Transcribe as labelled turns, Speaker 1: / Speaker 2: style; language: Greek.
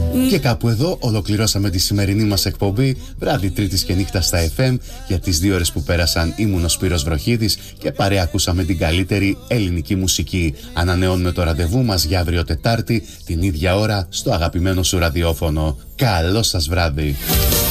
Speaker 1: Και κάπου εδώ ολοκληρώσαμε τη σημερινή μας εκπομπή βράδυ Τρίτης και νύχτα στα FM. Για τις 2 ώρες που πέρασαν ήμουν ο Σπύρος Βροχίδης και παρέα ακούσαμε την καλύτερη ελληνική μουσική. Ανανεώνουμε το ραντεβού μας για αύριο Τετάρτη την ίδια ώρα στο αγαπημένο σου ραδιόφωνο. Καλό σας βράδυ.